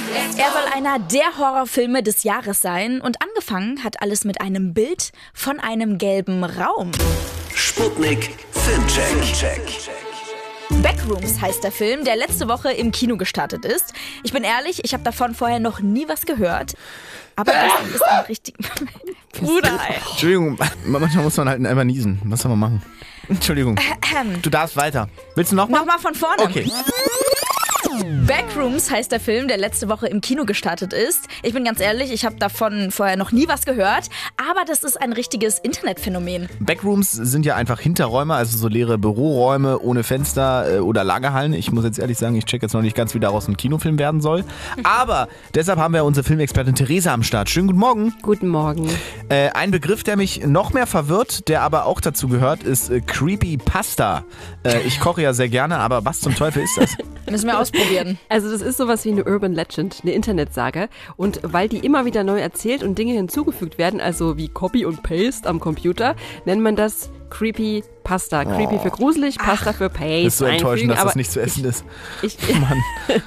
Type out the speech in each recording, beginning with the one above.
Er soll einer der Horrorfilme des Jahres sein und angefangen hat alles mit einem Bild von einem gelben Raum. Sputnik Filmcheck. Backrooms heißt der Film, der letzte Woche im Kino gestartet ist. Ich bin ehrlich, ich habe davon vorher noch nie was gehört. Aber das ist ein richtig... Bruder, ey. Entschuldigung, manchmal muss man halt einfach niesen. Was soll man machen? Entschuldigung. Du darfst weiter. Willst du nochmal? Nochmal von vorne. Okay. Backrooms heißt der Film, der letzte Woche im Kino gestartet ist. Ich bin ganz ehrlich, ich habe davon vorher noch nie was gehört. Aber das ist ein richtiges Internetphänomen. Backrooms sind ja einfach Hinterräume, also so leere Büroräume ohne Fenster oder Lagerhallen. Ich muss jetzt ehrlich sagen, ich check jetzt noch nicht ganz, wie daraus ein Kinofilm werden soll. Aber deshalb haben wir unsere Filmexpertin Theresa am Start. Schönen guten Morgen. Guten Morgen. Ein Begriff, der mich noch mehr verwirrt, der aber auch dazu gehört, ist Creepypasta. Ich koche ja sehr gerne, aber was zum Teufel ist das? Müssen wir ausprobieren. Also das ist sowas wie eine Urban Legend, eine Internetsage. Und weil die immer wieder neu erzählt und Dinge hinzugefügt werden, also wie Copy und Paste am Computer, nennt man das Creepypasta. Creepy für gruselig, Pasta für Paste. Ist so enttäuschend, dass aber das nicht zu essen ist. Mann.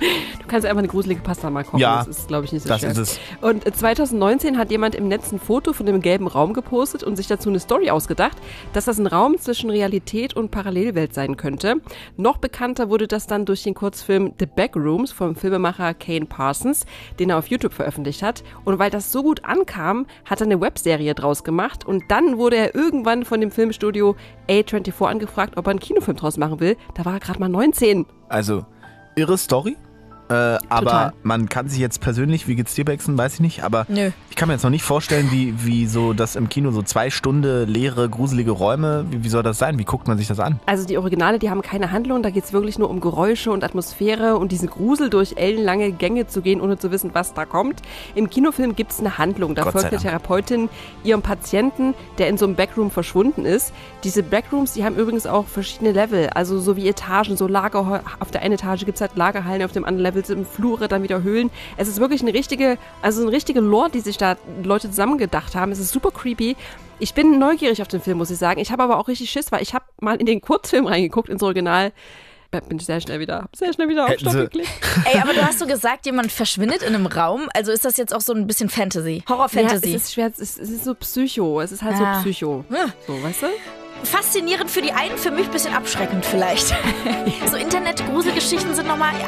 Du kannst einfach eine gruselige Pasta mal kochen. Ja, das ist, glaube ich, nicht so das schwer. ist es. Und 2019 hat jemand im Netz ein Foto von dem gelben Raum gepostet und sich dazu eine Story ausgedacht, dass das ein Raum zwischen Realität und Parallelwelt sein könnte. Noch bekannter wurde das dann durch den Kurzfilm The Backrooms vom Filmemacher Kane Parsons, den er auf YouTube veröffentlicht hat. Und weil das so gut ankam, hat er eine Webserie draus gemacht und dann wurde er irgendwann von dem Filmstudio A24 angefragt, ob er einen Kinofilm draus machen will. Da war er gerade mal 19. Also, irre Story. Aber Total. man kann sich jetzt persönlich, wie geht's dir, Bexen, weiß ich nicht, aber Nö. ich kann mir jetzt noch nicht vorstellen, wie so das im Kino so 2 Stunden leere, gruselige Räume, wie soll das sein? Wie guckt man sich das an? Also die Originale, die haben keine Handlung, da geht es wirklich nur um Geräusche und Atmosphäre und diesen Grusel durch ellenlange Gänge zu gehen, ohne zu wissen, was da kommt. Im Kinofilm gibt es eine Handlung, da Gott folgt sei eine Dank. Therapeutin ihrem Patienten, der in so einem Backroom verschwunden ist. Diese Backrooms, die haben übrigens auch verschiedene Level, also so wie Etagen, so Lager, auf der einen Etage gibt es halt Lagerhallen, auf dem anderen Level sind Flure, dann wieder Höhlen. Es ist wirklich eine richtige Lore, die sich da Leute zusammengedacht haben. Es ist super creepy. Ich bin neugierig auf den Film, muss ich sagen. Ich habe aber auch richtig Schiss, weil ich habe mal in den Kurzfilm reingeguckt, ins Original. Bin ich sehr schnell wieder auf Hätten Stopp Sie- geklickt. Ey, aber du hast so gesagt, jemand verschwindet in einem Raum. Also ist das jetzt auch so ein bisschen Fantasy? Horror-Fantasy? Ja, es ist schwer, es ist so Psycho. Es ist halt so Psycho. Ja. So, weißt du? Faszinierend für die einen, für mich ein bisschen abschreckend vielleicht. So Internet-Gruselgeschichten sind nochmal